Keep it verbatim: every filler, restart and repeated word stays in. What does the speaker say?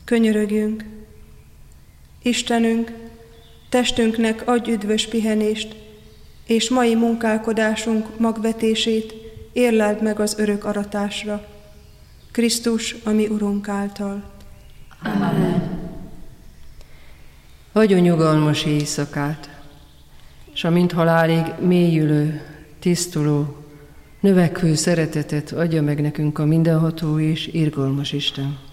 könyörögjünk. Istenünk, testünknek adj üdvös pihenést, és mai munkálkodásunk magvetését érleld meg az örök aratásra. Krisztus, a mi Urunk által. Amen. Adjon nyugalmas éjszakát, s amint halálig mélyülő, tisztuló, növekvő szeretetet adja meg nekünk a mindenható és irgalmas Isten.